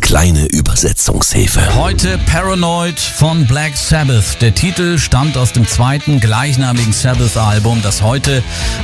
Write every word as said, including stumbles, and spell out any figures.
kleine Übersetzungshilfe. Heute Paranoid von Black Sabbath. Der Titel stammt aus dem zweiten gleichnamigen Sabbath-Album, das heute